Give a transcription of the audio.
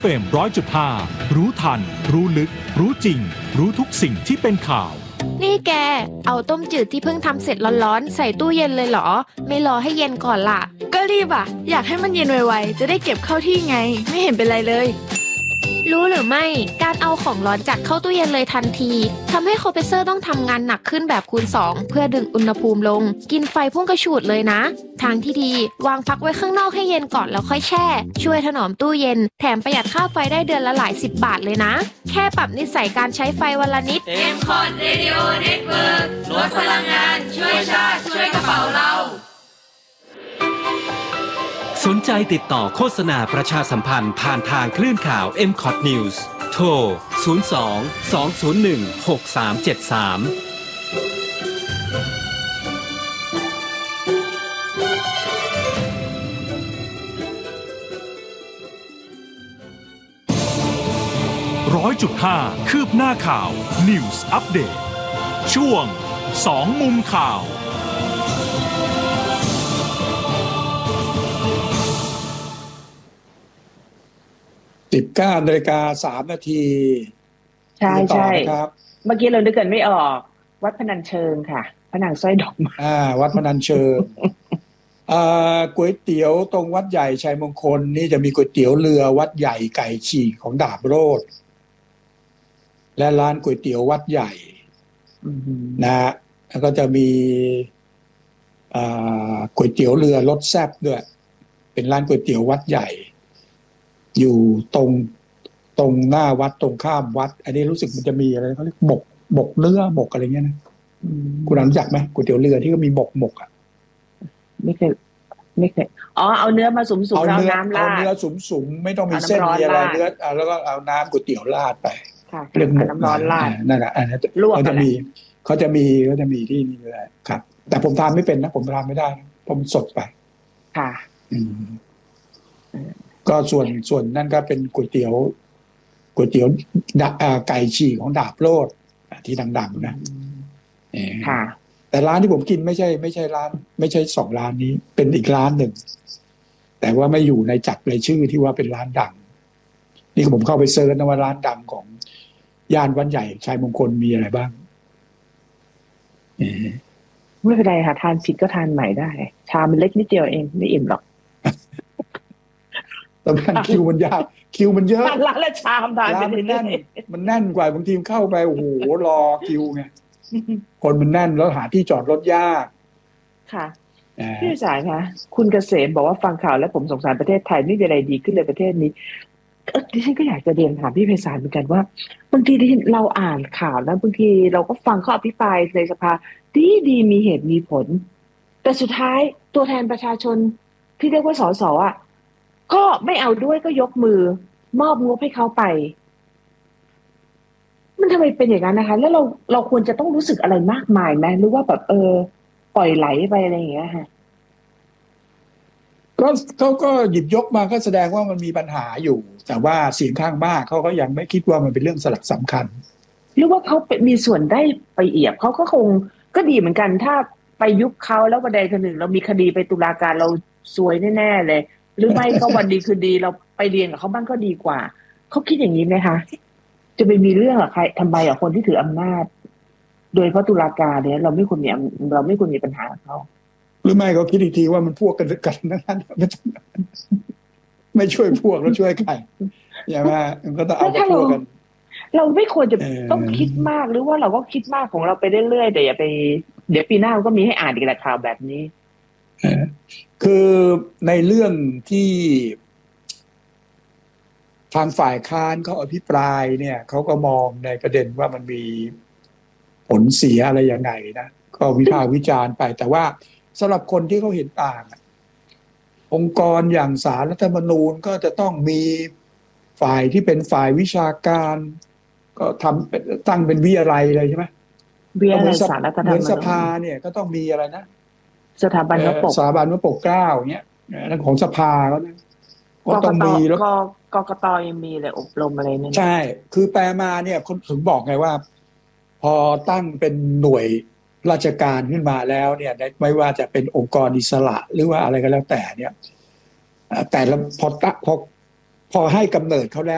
FM 100.5 รู้ทันรู้ลึกรู้จริงรู้ทุกสิ่งที่เป็นข่าวนี่แกเอาต้มจืดที่เพิ่งทำเสร็จร้อนๆใส่ตู้เย็นเลยเหรอไม่รอให้เย็นก่อนล่ะก็รีบอ่ะอยากให้มันเย็นไวๆจะได้เก็บเข้าที่ไงไม่เห็นเป็นไรเลยรู้หรือไม่การเอาของร้อนจัดเข้าตู้เย็นเลยทันทีทำให้คอมเพรสเซอร์ต้องทำงานหนักขึ้นแบบคูณ2เพื่อดึงอุณหภูมิลงกินไฟพุ่งกระฉูดเลยนะทางที่ดีวางพักไว้ข้างนอกให้เย็นก่อนแล้วค่อยแช่ช่วยถนอมตู้เย็นแถมประหยัดค่าไฟได้เดือนละหลาย10 บาทเลยนะแค่ปรับนิสัยการใช้ไฟวันละนิด M-Cot Radio Network ลดพลังงานช่วยชาติช่วยกระเป๋าเราสนใจติดต่อโฆษณาประชาสัมพันธ์ผ่านทางคลื่นข่าว M-Cot News โทร 100.5 คืบหน้าข่าว News Update ช่วง2มุมข่าว 19:03 นาทีใช่ใช่ครับเมื่อกี้เรานึกกันไม่ออกวัดพนัญเชิงค่ะพระนางสร้อยดอกไม้วัดพนัญเชิงก๋วยเตี๋ยวตรงวัดใหญ่ชัยมงคลนี่จะมีก๋วยเตี๋ยวเรือวัดใหญ่ไก่ฉีกของดาบโรจน์และร้านก๋วยเตี๋ยววัดใหญ่นะแล้วก็จะมีก๋วยเตี๋ยวเรือรสแซ่บด้วยเป็นร้านก๋วยเตี๋ยววัดใหญ่อยู่ตรงหน้าวัดตรงข้ามวัดอันนี้รู้สึกมันจะมีอะไรเขาเรียกหมกเนื้อหมกอะไรเงี้ยนะคุณรู้จักไหมก๋วยเตี๋ยวเรือที่ก็มีหมกอ่ะไม่เคยเอาเนื้อมาสุมๆแล้วน้ำราดเอาเนื้อสุมๆไม่ต้องมีเส้นมีอะไรเนื้อแล้วก็เอาน้ำก๋วยเตี๋ยวราดไปเรื่องหมกน้ำร้อนราดนั่นแหละอันนั้นเขาจะมีที่นี่เลยครับแต่ผมทานไม่เป็นนะผมทานไม่ได้ผมสดไปค่ะก็ส่วนนั่นก็เป็นก๋วยเตี๋ยวไก่ฉีกของดาบโรจน์ที่ดังๆนะค่ะแต่ร้านที่ผมกินไม่ใช่ร้านไม่ใช่2ร้านนี้เป็นอีกร้านหนึ่งแต่ว่าไม่อยู่ในจัดรายชื่อที่ว่าเป็นร้านดังนี่ผมเข้าไปเซิร์ชนะว่าร้านดังของย่านวัดใหญ่ชัยมงคลมีอะไรบ้างไม่เป็นไรค่ะทานผิดก็ทานใหม่ได้ชามมันเล็กนิดเดียวเองไม่อิ่มหรอกแต่คิวมันยากคิวมันเยอะร้านละชามทานไปมันแน่นกว่าบางทีเข้าไปโอ้โหรอคิวไงคนมันแน่นแล้วหาที่จอดรถยากค่ะพี่สายคะคุณเกษมบอกว่าฟังข่าวแล้วผมสงสารประเทศไทยไม่มีอะไรดีขึ้นเลยประเทศนี้ดิฉันก็อยากจะเรียนถามพี่ไพศาลเหมือนกันว่าบางทีเราอ่านข่าวแล้วบางทีเราก็ฟังเขาอภิปรายในสภาดีมีเหตุมีผลแต่สุดท้ายตัวแทนประชาชนที่เรียกว่าสสอ่ะก็ไม่เอาด้วยก็ยกมือมอบงบให้เขาไปมันทำไมเป็นอย่างนั้นนะคะแล้วเราควรจะต้องรู้สึกอะไรมากมายไหมหรือว่าแบบปล่อยไหลไปอะไรอย่างเงี้ยค่ะก็เขาก็หยิบยกมาก็แสดงว่ามันมีปัญหาอยู่แต่ว่าเสียงข้างมากเขาก็ยังไม่คิดว่ามันเป็นเรื่องสำคัญหรือว่าเขามีส่วนได้ไปเอียบเขาก็คงก็ดีเหมือนกันถ้าไปยุบเขาแล้ววันใดคนหนึ่งเรามีคดีไปตุลาการเราซวยแน่ๆเลยหรือไม่ก็วันดีคือดีเราไปเรียนกับเขาบ้างก็ดีกว่าเขาคิดอย่างนี้ไหมคะจะไปมีเรื่องกับใครทำไมคนที่ถืออำนาจโดยเพราะตุลาการเนี่ยเราไม่ควรมีปัญหากับเขาหรือไม่เขาคิดอีกทีว่ามันพวกกันนั้นไม่ช่วยพวกแล้วช่วยใครอย่างว่ามันก็ต้องเอาพวกกันเราไม่ควรจะต้องคิดมากหรือว่าเราก็คิดมากของเราไปเรื่อยๆแต่อย่าไปเดี๋ยวปีหน้าก็มีให้อ่านอีกแหละข่าวแบบนี้คือในเรื่องที่ทางฝ่ายค้านเขาอภิปรายเนี่ยเขาก็มองในประเด็นว่ามันมีผลเสียอะไรยังไงนะก็วิพากษ์วิจารณ์ไปแต่ว่าสำหรับคนที่เขาเห็นต่างองค์กรอย่างศาลรัฐธรรมนูญก็จะต้องมีฝ่ายที่เป็นฝ่ายวิชาการก็ตั้งเป็นวิทยาลัยเลยใช่ไหมวิทยาลัยศาลรัฐธรรมนูญเหมือนสภาเนี่ยก็ต้องมีอะไรนะสถาบันวัดปกเกล้าอย่างเงี้ยนั่นของสภาก็นะก็ต้องมีแล้วกกต.ยังมีเลยอบรมอะไรนั่นใช่คือแปลมาเนี่ยคนถึงบอกไงว่าพอตั้งเป็นหน่วยราชการขึ้นมาแล้วเนี่ยไม่ว่าจะเป็นองค์กรอิสระหรือว่าอะไรก็แล้วแต่เนี่ยแต่พอให้กำเนิดเขาแล้ว